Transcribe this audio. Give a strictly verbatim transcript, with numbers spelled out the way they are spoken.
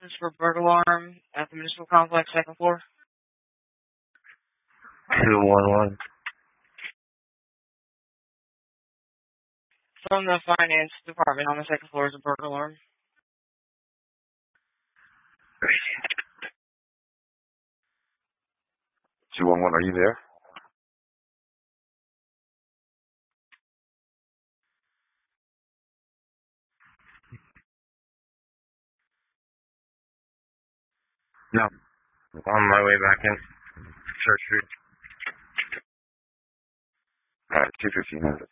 This is for burglar alarm at the municipal complex, second floor. two one one. From the finance department on the second floor is a burglar alarm. two one one, are you there? No. On my way back in. Church Street. Alright, two fifteen.